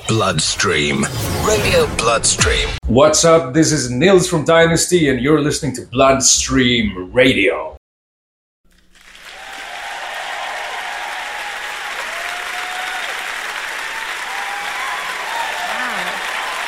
Bloodstream. Radio Bloodstream. What's up? This is Nils from Dynasty, and you're listening to Bloodstream Radio.